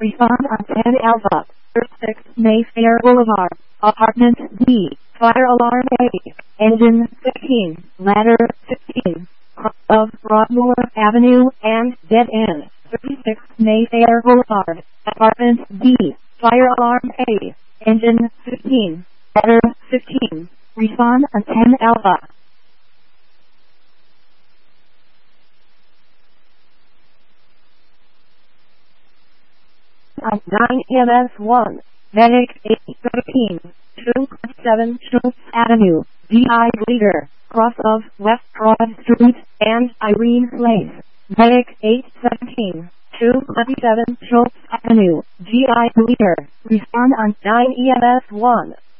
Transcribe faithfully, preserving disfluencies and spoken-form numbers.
Respond on ten Alpha, six Mayfair Boulevard, Apartment D, Fire Alarm A, Engine fifteen, Ladder sixteen, cross of Broadmoor Avenue and Dead End, thirty-six Mayfair Boulevard, Apartment D, Fire Alarm A, Engine fifteen, Ladder fifteen, Respond on ten Alpha. On nine M S one, Medic eight thirteen, two seven Schultz Avenue, D I Leader, cross of West Broad Street and Irene Place. Medic eight seventeen, two seven Schultz Avenue, G I Leader, respond on nine E M S one.